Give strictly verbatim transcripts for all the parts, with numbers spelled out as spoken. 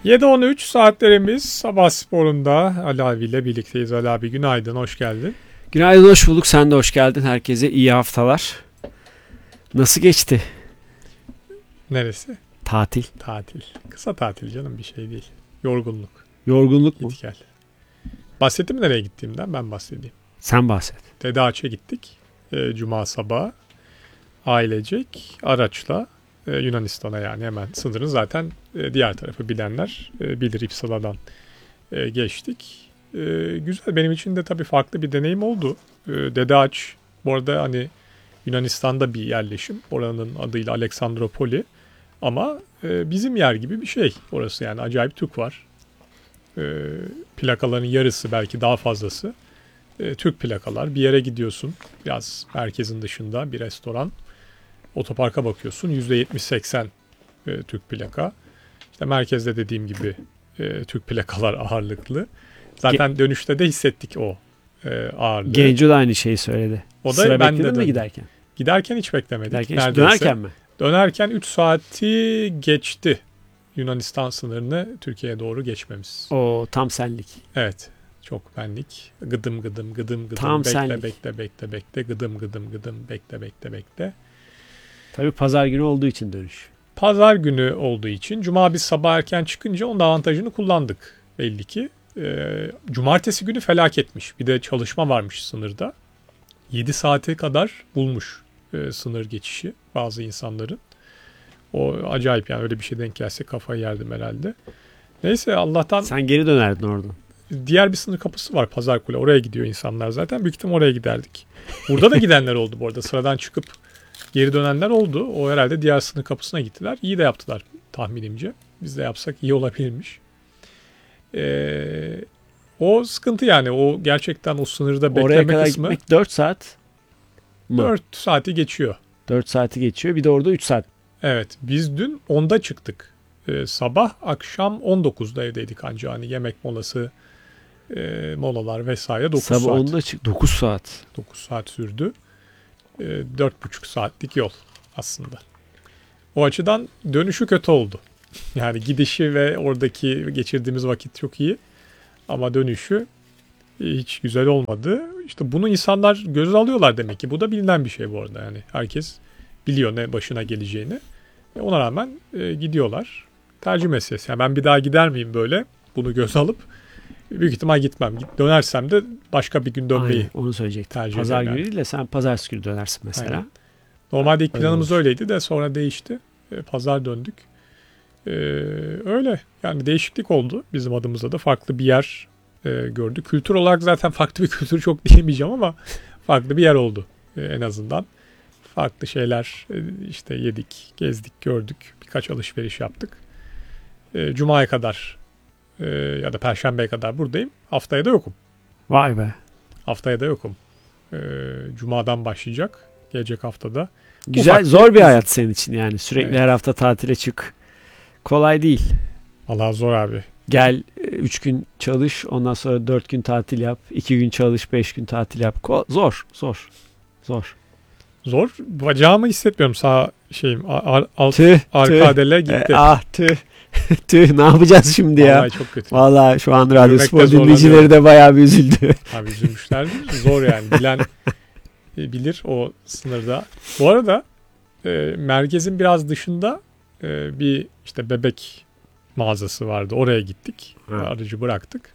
yedi on üç saatlerimiz Sabah Spor'unda Ali abi ile birlikteyiz. Ali abi günaydın, hoş geldin. Günaydın, hoş bulduk. Sen de hoş geldin. Herkese iyi haftalar. Nasıl geçti? Neresi? Tatil. Tatil. Kısa tatil canım, bir şey değil. Yorgunluk. Yorgunluk mu? Git gel. Bahsettim mi nereye gittiğimden? Ben bahsedeyim. Sen bahset. Dede Ağaç'a gittik. E, Cuma sabahı. Ailecek araçla e, Yunanistan'a, yani hemen sınırın zaten e, diğer tarafı bilenler e, bilir, İpsala'dan e, geçtik. E, güzel, benim için de tabii farklı bir deneyim oldu. E, Dede Ağaç bu arada hani Yunanistan'da bir yerleşim. Oranın adıyla Aleksandropoli. Ama e, bizim yer gibi bir şey orası, yani acayip Türk var. E, plakaların yarısı, belki daha fazlası e, Türk plakalar. Bir yere gidiyorsun, biraz merkezin dışında bir restoran. Otoparka bakıyorsun, yüzde yetmiş seksen e, Türk plaka. İşte merkezde dediğim gibi e, Türk plakalar ağırlıklı. Zaten Ge- dönüşte de hissettik o e, ağırlığı. Genco da aynı şeyi söyledi. O da Sıra ben bekledin de mi giderken? Giderken hiç beklemedik. Giderken Neredeyse. Dönerken mi? Dönerken üç saati geçti. Yunanistan sınırını Türkiye'ye doğru geçmemiz. O tam senlik. Evet. Çok benlik. Gıdım gıdım gıdım gıdım. Tam bekle, senlik. bekle bekle bekle. Gıdım gıdım gıdım. Bekle bekle bekle. Tabii pazar günü olduğu için dönüş. Pazar günü olduğu için Cuma biz sabah erken çıkınca onun avantajını kullandık belli ki. Ee, Cumartesi günü felaketmiş. Bir de çalışma varmış sınırda. yedi saate kadar bulmuş e, sınır geçişi bazı insanların. O acayip, yani öyle bir şey denk gelse kafayı yerdim herhalde. Neyse, Allah'tan... Sen geri dönerdin oradan. Diğer bir sınır kapısı var, Pazarkule. Oraya gidiyor insanlar zaten. Büyük ihtimal oraya giderdik. Burada da gidenler oldu bu arada. Sıradan çıkıp geri dönenler oldu. O herhalde diğer sınır kapısına gittiler. İyi de yaptılar tahminimce. Biz de yapsak iyi olabilirmiş. Ee, o sıkıntı yani. O gerçekten o sınırda bekleme Oraya kadar kısmı. gitmek dört saat mı? dört saati geçiyor. dört saati geçiyor. Bir de orada üç saat. Evet. Biz dün onda çıktık. Ee, sabah akşam on dokuzda evdeydik ancak, hani yemek molası, e, molalar vesaire dokuz Sabah saat. Sabah onda çık. dokuz saat. dokuz saat sürdü. E, dört buçuk saatlik yol aslında. O açıdan dönüşü kötü oldu. Yani gidişi ve oradaki geçirdiğimiz vakit çok iyi. Ama dönüşü hiç güzel olmadı. İşte bunu insanlar göze alıyorlar demek ki. Bu da bilinen bir şey bu arada. Yani herkes biliyor ne başına geleceğini. E ona rağmen e, gidiyorlar. Tercih meselesi. Yani ben bir daha gider miyim böyle? Bunu göze alıp büyük ihtimal gitmem. Dönersem de başka bir gün dönmeyi Aynen, onu söyleyecektim. tercih Pazar ederim. günü değil de sen pazartesi günü dönersin mesela. Aynen. Normalde ilk Öyle planımız olur. öyleydi de sonra değişti. E, pazar döndük. E, öyle. Yani değişiklik oldu. Bizim adımıza da farklı bir yer e, gördük. Kültür olarak zaten farklı bir kültür çok diyemeyeceğim ama farklı bir yer oldu e, en azından. Farklı şeyler e, işte yedik, gezdik, gördük. Birkaç alışveriş yaptık. E, Cuma'ya kadar e, ya da Perşembe'ye kadar buradayım. Haftaya da yokum. Vay be. Haftaya da yokum. E, Cuma'dan başlayacak. Gelecek haftada. Güzel, Ufak zor bir bir- hayat senin için yani. Sürekli Evet. her hafta tatile çık. Kolay değil. Vallahi zor abi. Gel üç gün çalış, ondan sonra dört gün tatil yap. iki gün çalış, beş gün tatil yap. Ko- zor, zor. Zor. Zor. Bacağımı hissetmiyorum, sağ şeyim. Ar, alt, Tüh, arka tüh. adele gitti. E, ah tüh. Tüh, ne yapacağız şimdi ya? Vallahi çok kötü. Vallahi şu an radyo Yürümekte spor dinleyicileri zorlanıyorum. de bayağı bir üzüldü. Abi üzülmüşlerdir. Zor yani. Bilen e, bilir o sınırda. Bu arada e, merkezin biraz dışında e, bir işte bebek mağazası vardı. Oraya gittik. Ha. Aracı bıraktık.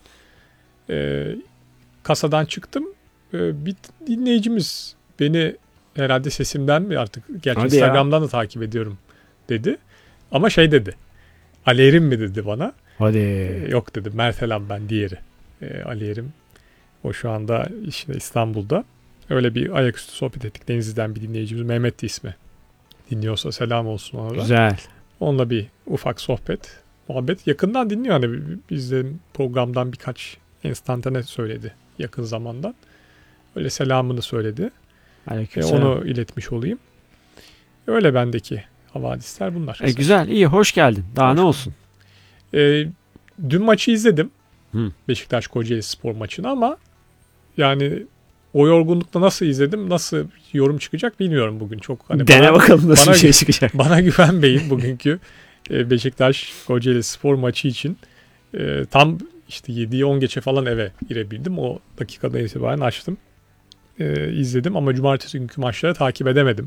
E, kasadan çıktım. E, bir dinleyicimiz beni herhalde sesimden mi artık, gerçi Hadi Instagram'dan da takip ediyorum dedi. Ama şey dedi. Alerim mi dedi bana. Hadi. E, yok dedim. Mertelam ben, diğeri. E, Aliyerim. O şu anda işte İstanbul'da. Öyle bir ayaküstü sohbet ettik. Denizli'den bir dinleyicimiz. Mehmet de ismi. Dinliyorsa selam olsun ona da. Güzel. Onunla bir ufak sohbet. Muhabbet. Yakından dinliyor. Hani bizde programdan birkaç enstantane söyledi yakın zamandan. Öyle selamını söyledi. E, Aleykümselam. onu iletmiş olayım. Öyle bendeki havadisler bunlar. E, güzel, iyi, hoş geldin. Daha Hoş ne bulduk. olsun? E, dün maçı izledim. Hı. Beşiktaş Kocaeli Spor maçını, ama yani o yorgunlukla nasıl izledim, nasıl yorum çıkacak bilmiyorum bugün çok. Hani Dene bana, bakalım nasıl bana, bir şey çıkacak. bana güvenmeyin bugünkü e, Beşiktaş Kocaeli Spor maçı için e, tam işte yediye on geçe falan eve girebildim. O dakikadan itibaren açtım. E, izledim ama cumartesi günkü maçları takip edemedim.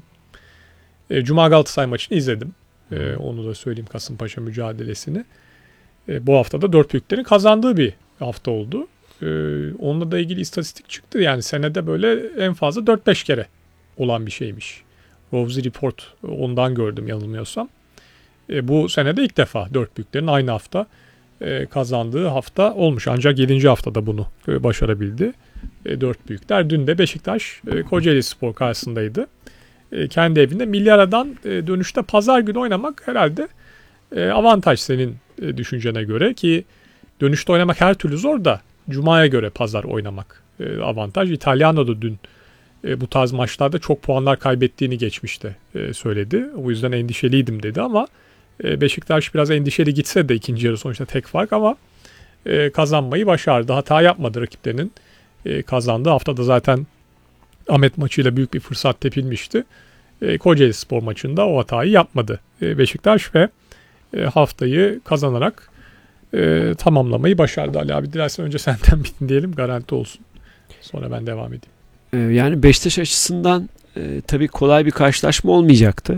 E, Cuma Galatasaray maçını izledim. E, onu da söyleyeyim, Kasımpaşa mücadelesini. E, bu hafta da dört büyüklerin kazandığı bir hafta oldu. E, onunla da ilgili istatistik çıktı. Yani senede böyle en fazla dört beş kere olan bir şeymiş. Rovzi Report, ondan gördüm yanılmıyorsam. E, bu senede ilk defa dört büyüklerin aynı hafta e, kazandığı hafta olmuş. Ancak yedinci haftada bunu e, başarabildi. E, dört büyükler. Dün de Beşiktaş e, Kocaeli Spor karşısındaydı. E, kendi evinde. Milli Aradan e, dönüşte pazar günü oynamak herhalde e, avantaj senin e, düşüncene göre, ki dönüşte oynamak her türlü zor da Cuma'ya göre pazar oynamak e, avantaj. İtalyano da dün e, bu tarz maçlarda çok puanlar kaybettiğini geçmişte e, söyledi. O yüzden endişeliydim dedi ama e, Beşiktaş biraz endişeli gitse de ikinci yarı sonuçta tek fark ama e, kazanmayı başardı. Hata yapmadı rakiplerinin e, kazandığı. Haftada zaten Ahmet maçıyla büyük bir fırsat tepilmişti. E, Kocaeli Spor maçında o hatayı yapmadı e, Beşiktaş ve e, haftayı kazanarak e, tamamlamayı başardı. Ali abi, dilersen önce senden bitin diyelim, garanti olsun. Sonra ben devam edeyim. Yani Beşiktaş açısından e, tabii kolay bir karşılaşma olmayacaktı.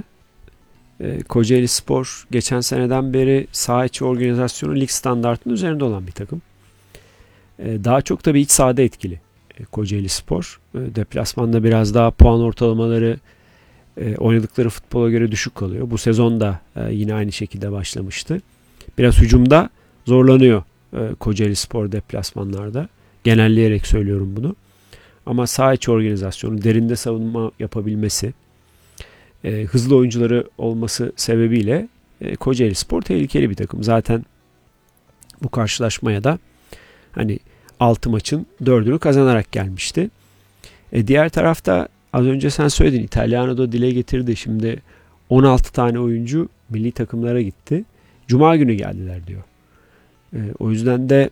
E, Kocaeli Spor geçen seneden beri saha içi organizasyonu lig standartının üzerinde olan bir takım. E, daha çok tabii iç sahada etkili e, Kocaeli Spor. E, deplasmanda biraz daha puan ortalamaları e, oynadıkları futbola göre düşük kalıyor. Bu sezon da e, yine aynı şekilde başlamıştı. Biraz hücumda zorlanıyor e, Kocaeli Spor deplasmanlarda. Genelleyerek söylüyorum bunu. Ama saha içi organizasyonu, derinde savunma yapabilmesi, e, hızlı oyuncuları olması sebebiyle e, Kocaeli Spor tehlikeli bir takım. Zaten bu karşılaşmaya da hani altı maçın dördünü kazanarak gelmişti. E, diğer tarafta az önce sen söyledin, İtalyano da dile getirdi. Şimdi on altı tane oyuncu milli takımlara gitti. Cuma günü geldiler diyor. E, o yüzden de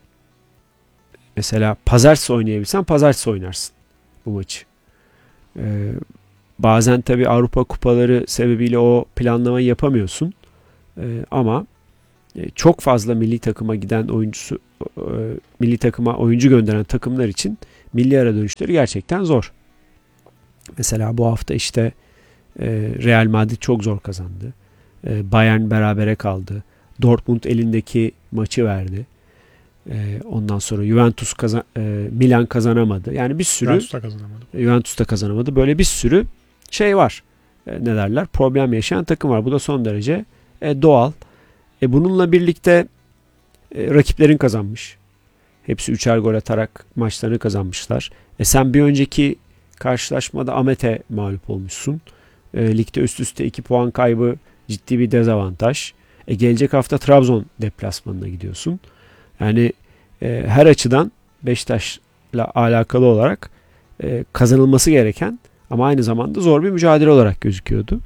mesela pazartesi oynayabilsen pazartesi oynarsın bu maçı. Ee, bazen tabii Avrupa kupaları sebebiyle o planlamayı yapamıyorsun. Ee, ama e, çok fazla milli takıma giden oyuncusu, e, milli takıma oyuncu gönderen takımlar için milli ara dönüşleri gerçekten zor. Mesela bu hafta işte e, Real Madrid çok zor kazandı. E, Bayern berabere kaldı. Dortmund elindeki maçı verdi. Ee, ondan sonra Juventus kazan, e, Milan kazanamadı. Yani bir sürü Juventus da kazanamadı. Juventus da kazanamadı. Böyle bir sürü şey var. E, ne derler? Problem yaşayan takım var. Bu da son derece e, doğal. E, bununla birlikte e, rakiplerin kazanmış. Hepsi üçer gol atarak maçlarını kazanmışlar. E, sen bir önceki karşılaşmada Ahmet'e mağlup olmuşsun. E, ligde üst üste iki puan kaybı ciddi bir dezavantaj. E, gelecek hafta Trabzon deplasmanına gidiyorsun. Yani e, her açıdan Beşiktaş'la alakalı olarak e, kazanılması gereken ama aynı zamanda zor bir mücadele olarak gözüküyordu.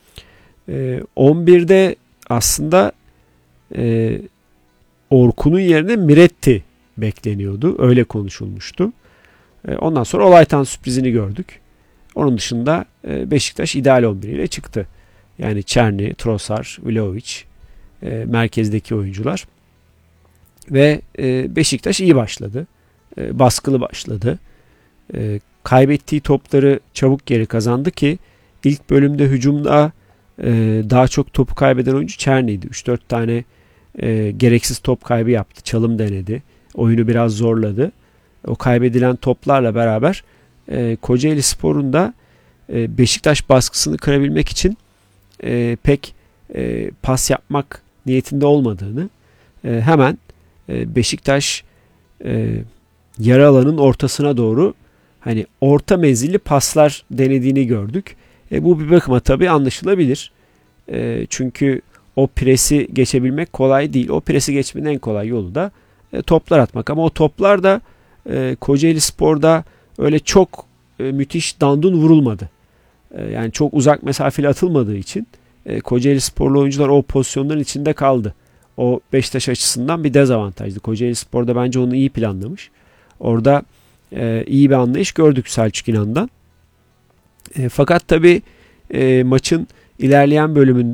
E, on birde aslında e, Orkun'un yerine Miretti bekleniyordu. Öyle konuşulmuştu. E, ondan sonra Olaytan sürprizini gördük. Onun dışında e, Beşiktaş ideal on bir ile çıktı. Yani Çerni, Trossard, Vlahovic, e, merkezdeki oyuncular. Ve e, Beşiktaş iyi başladı. E, baskılı başladı. E, kaybettiği topları çabuk geri kazandı ki ilk bölümde hücumda e, daha çok topu kaybeden oyuncu Çerni'ydi. üç dört tane e, gereksiz top kaybı yaptı. Çalım denedi. Oyunu biraz zorladı. O kaybedilen toplarla beraber e, Kocaeli Spor'un da e, Beşiktaş baskısını kırabilmek için e, pek e, pas yapmak niyetinde olmadığını e, hemen Beşiktaş e, yarı alanın ortasına doğru hani orta menzilli paslar denediğini gördük. E, bu bir bakıma tabii anlaşılabilir. E, çünkü o presi geçebilmek kolay değil. O presi geçmenin en kolay yolu da e, toplar atmak. Ama o toplar da e, Kocaeli Spor'da öyle çok e, müthiş dandun vurulmadı. E, yani çok uzak mesafeli atılmadığı için e, Kocaeli Sporlu oyuncular o pozisyonların içinde kaldı. O Beşiktaş açısından bir dezavantajdı. Kocaeli Spor'da bence onu iyi planlamış. Orada e, iyi bir anlayış gördük Selçuk İnan'dan. E, fakat tabii e, maçın ilerleyen bölümünde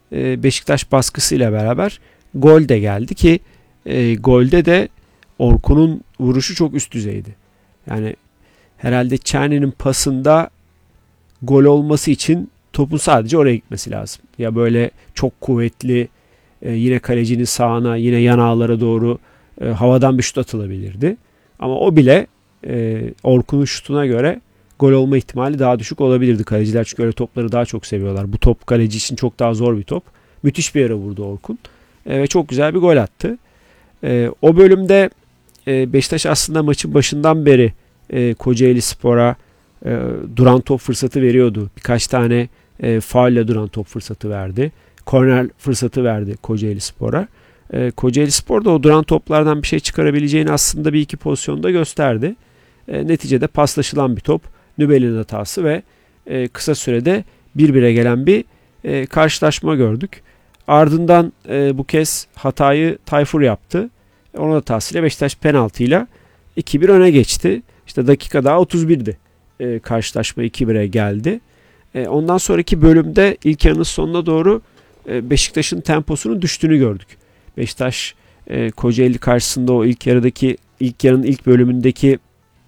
e, Beşiktaş baskısıyla beraber gol de geldi ki e, golde de Orkun'un vuruşu çok üst düzeydi. Yani herhalde Çerni'nin pasında gol olması için topun sadece oraya gitmesi lazım. Ya böyle çok kuvvetli e, yine kalecinin sağına, yine yan ağlara doğru e, havadan bir şut atılabilirdi. Ama o bile e, Orkun'un şutuna göre gol olma ihtimali daha düşük olabilirdi. Kaleciler çünkü öyle topları daha çok seviyorlar. Bu top kaleci için çok daha zor bir top. Müthiş bir yere vurdu Orkun. E, ve çok güzel bir gol attı. E, o bölümde e, Beşiktaş aslında maçın başından beri e, Kocaelispor'a e, duran top fırsatı veriyordu. Birkaç tane e, faulle duran top fırsatı verdi. Korner fırsatı verdi Kocaelispor'a. E, Kocaelispor da o duran toplardan bir şey çıkarabileceğini aslında bir iki pozisyonda gösterdi. E, neticede paslaşılan bir top, Nübel'in hatası ve e, kısa sürede bir bire gelen bir e, karşılaşma gördük. Ardından e, bu kez hatayı Tayfur yaptı. Onun hatasıyla Beşiktaş penaltıyla iki bir öne geçti. İşte dakika daha otuz birdi. E, karşılaşma iki bire geldi. E, ondan sonraki bölümde ilk yarının sonuna doğru e, Beşiktaş'ın temposunun düştüğünü gördük. Beşiktaş e, Kocaeli karşısında o ilk yarıdaki ilk yarının ilk bölümündeki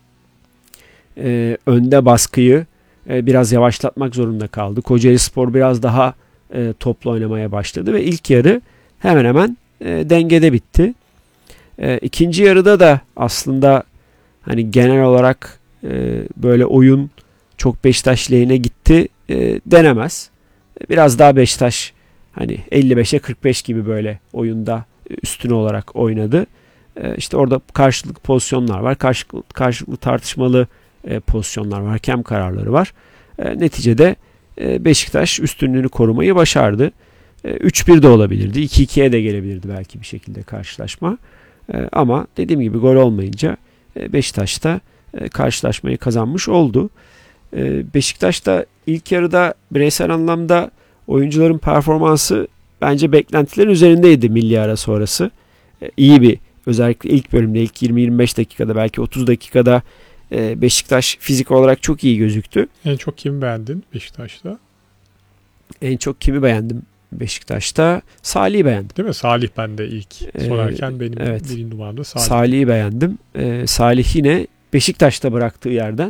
e, önde baskıyı e, biraz yavaşlatmak zorunda kaldı. Kocaelispor biraz daha e, toplu oynamaya başladı ve ilk yarı hemen hemen e, dengede bitti. E, ikinci yarıda da aslında hani genel olarak e, böyle oyun çok Beşiktaş lehine gitti e, denemez. Biraz daha Beşiktaş hani elli beşe kırk beş gibi böyle oyunda üstün olarak oynadı. E, işte orada karşılıklı pozisyonlar var. Karşılıklı, karşılıklı tartışmalı e, pozisyonlar var. Hakem kararları var. E, neticede e, Beşiktaş üstünlüğünü korumayı başardı. E, üç bir de olabilirdi. iki ikiye de gelebilirdi belki bir şekilde karşılaşma. E, ama dediğim gibi gol olmayınca e, Beşiktaş da e, karşılaşmayı kazanmış oldu. E, Beşiktaş da ilk yarıda bireysel anlamda oyuncuların performansı bence beklentilerin üzerindeydi milli ara sonrası. E, iyi bir özellikle ilk bölümde ilk yirmi yirmi beş dakikada belki otuz dakikada e, Beşiktaş fizik olarak çok iyi gözüktü. En çok kimi beğendin Beşiktaş'ta? En çok kimi beğendim Beşiktaş'ta? Salih'i beğendim. Değil mi? Salih ben de ilk sorarken benim evet. birinci numaramda Salih. Salih'i beğendim. E, Salih yine Beşiktaş'ta bıraktığı yerden